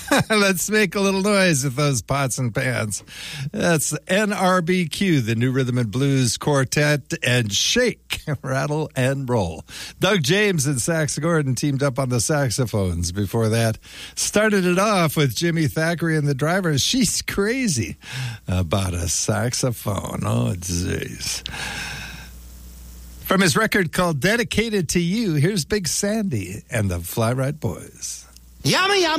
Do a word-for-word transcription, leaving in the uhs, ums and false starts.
Let's make a little noise with those pots and pans. That's N R B Q, the New Rhythm and Blues Quartet, and Shake, Rattle and Roll. Doug James and Sax Gordon teamed up on the saxophones. Before that, started it off with Jimmy Thackeray and the Drivers. She's crazy about a saxophone. Oh, jeez. From his record called Dedicated to You, here's Big Sandy and the Fly Ride Boys. Yummy, yum.